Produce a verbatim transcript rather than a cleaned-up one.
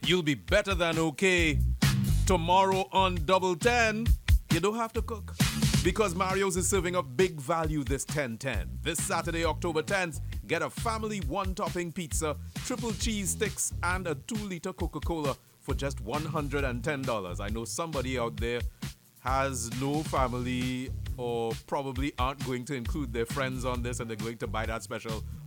You'll be better than okay. Tomorrow on Double Ten, you don't have to cook. Because Mario's is serving up big value this ten ten. This Saturday, October tenth, get a family one-topping pizza, triple cheese sticks, and a two-liter Coca-Cola for just one hundred ten dollars. I know somebody out there has no family or probably aren't going to include their friends on this and they're going to buy that special